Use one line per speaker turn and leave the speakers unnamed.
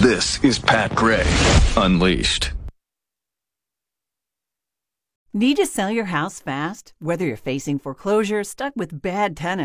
This is Pat Gray Unleashed.
Need to sell your house fast? Whether you're facing foreclosure, stuck with bad tenants,